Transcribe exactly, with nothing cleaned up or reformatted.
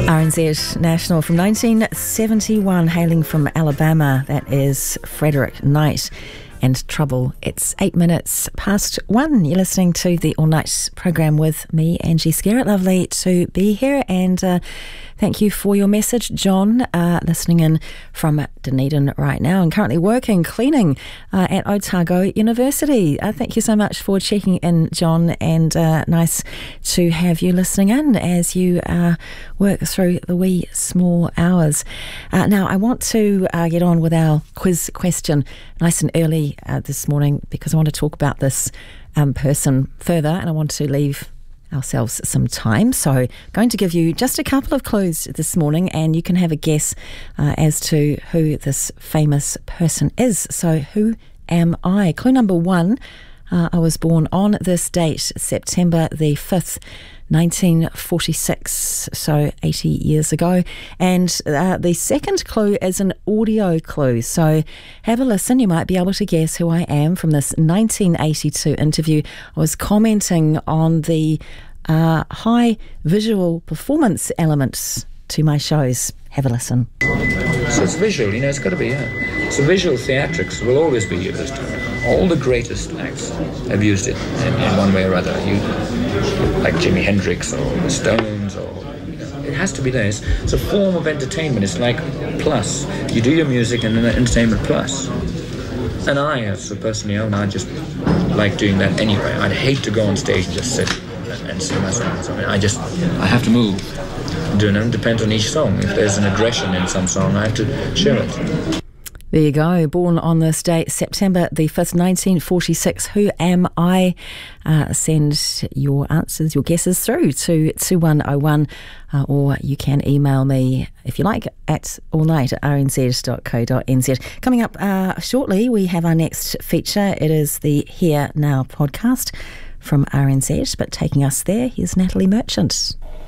R N Z National from nineteen seventy-one, hailing from Alabama. That is Frederick Knight and Trouble. It's eight minutes past one. You're listening to the All Night programme with me, Angie Skerritt. Lovely to be here, and uh, thank you for your message, John, uh, listening in from Dunedin right now and currently working, cleaning uh, at Otago University. Uh, thank you so much for checking in, John, and uh, nice to have you listening in as you uh, work through the wee small hours. Uh, now, I want to uh, get on with our quiz question nice and early uh, this morning, because I want to talk about this um, person further, and I want to leave ourselves some time. So going to give you just a couple of clues this morning, and you can have a guess uh, as to who this famous person is. So who am I? Clue number one, uh, I was born on this date, September the fifth, nineteen forty-six, so eighty years ago. And uh, the second clue is an audio clue, so have a listen. You might be able to guess who I am from this nineteen eighty-two interview. I was commenting on the uh, high visual performance elements to my shows. Have a listen. So it's visual, you know, it's got to be, yeah. So visual theatrics will always be used. All the greatest acts have used it in, in one way or other. You, like Jimi Hendrix or the Stones, or you know, it has to be there. It's, it's a form of entertainment. It's like plus. You do your music and then entertainment plus. And I, as a person, you know, I just like doing that anyway. I'd hate to go on stage and just sit and, and sing my songs. I mean, I just, I have to move. Do you know, it depends on each song. If there's an aggression in some song, I have to show it. There you go. Born on this date, September the fifth, nineteen forty-six. Who am I? Uh, send your answers, your guesses through to two one oh one, uh, or you can email me, if you like, at allnight at r n z dot co dot n z. Coming up uh, shortly, we have our next feature. It is the Here Now podcast from R N Z, but taking us there, here's Natalie Merchant.